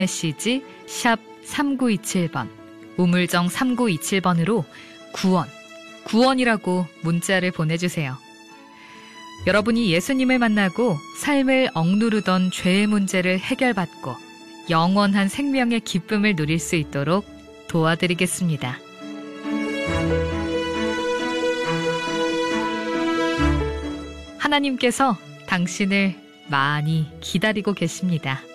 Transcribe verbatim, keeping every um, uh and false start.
메시지 샵 삼구이칠 번, 우물정 삼구이칠 번으로 구원, 구원이라고 문자를 보내주세요. 여러분이 예수님을 만나고 삶을 억누르던 죄의 문제를 해결받고 영원한 생명의 기쁨을 누릴 수 있도록 도와드리겠습니다. 하나님께서 당신을 많이 기다리고 계십니다.